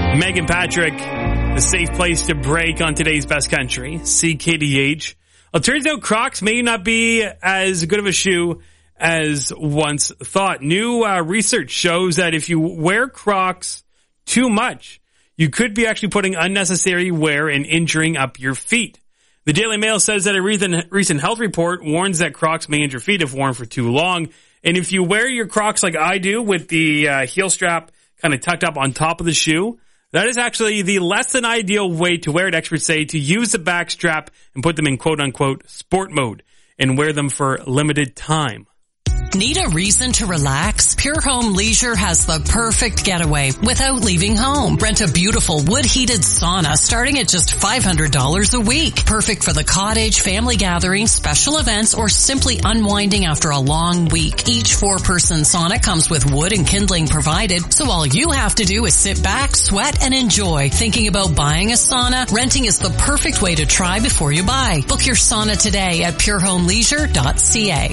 Megan Patrick, the safe place to break on today's best country, CKDH. Well, it turns out Crocs may not be as good of a shoe as once thought. New research shows that if you wear Crocs too much, you could be actually putting unnecessary wear and injuring up your feet. The Daily Mail says that a recent health report warns that Crocs may injure feet if worn for too long. And if you wear your Crocs like I do with the heel strap kind of tucked up on top of the shoe, that is actually the less than ideal way to wear it. Experts say to use the back strap and put them in quote unquote sport mode and wear them for limited time. Need a reason to relax? Pure Home Leisure has the perfect getaway without leaving home. Rent a beautiful wood-heated sauna starting at just $500 a week. Perfect for the cottage, family gatherings, special events, or simply unwinding after a long week. Each 4-person sauna comes with wood and kindling provided, so all you have to do is sit back, sweat, and enjoy. Thinking about buying a sauna? Renting is the perfect way to try before you buy. Book your sauna today at purehomeleisure.ca.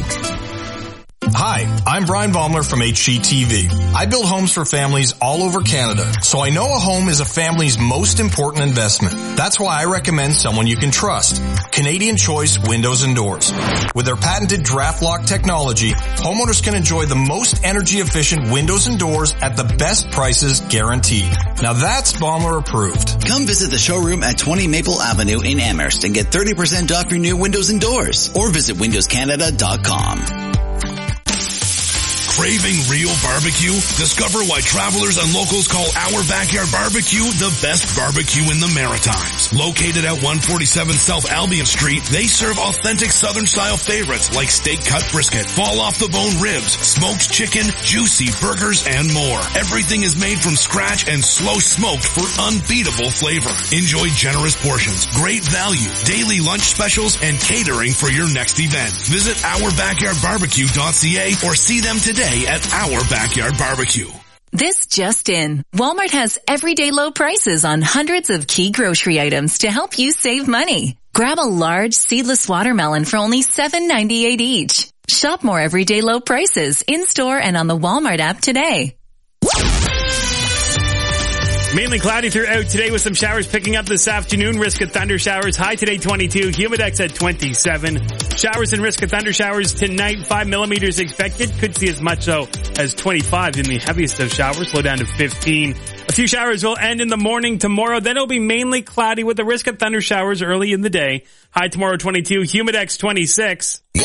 Hi, I'm Brian Baumler from HGTV. I build homes for families all over Canada, so I know a home is a family's most important investment. That's why I recommend someone you can trust. Canadian Choice Windows and Doors. With their patented draft lock technology, homeowners can enjoy the most energy efficient windows and doors at the best prices guaranteed. Now that's Baumler approved. Come visit the showroom at 20 Maple Avenue in Amherst and get 30% off your new windows and doors, or visit windowscanada.com. Craving real barbecue? Discover why travelers and locals call Our Backyard Barbecue the best barbecue in the Maritimes. Located at 147 South Albion Street, they serve authentic Southern-style favorites like steak-cut brisket, fall-off-the-bone ribs, smoked chicken, juicy burgers, and more. Everything is made from scratch and slow-smoked for unbeatable flavor. Enjoy generous portions, great value, daily lunch specials, and catering for your next event. Visit ourbackyardbarbecue.ca or see them today at Our Backyard Barbecue. This just in. Walmart has everyday low prices on hundreds of key grocery items to help you save money. Grab a large seedless watermelon for only $7.98 each. Shop more everyday low prices in-store and on the Walmart app today. Mainly cloudy throughout today with some showers picking up this afternoon. Risk of thunder showers. High today 22. Humidex at 27. Showers and risk of thunder showers tonight. 5 millimeters expected. Could see as much though as 25 in the heaviest of showers. Slow down to 15. A few showers will end in the morning tomorrow. Then it'll be mainly cloudy with the risk of thunder showers early in the day. High tomorrow 22. Humidex 26.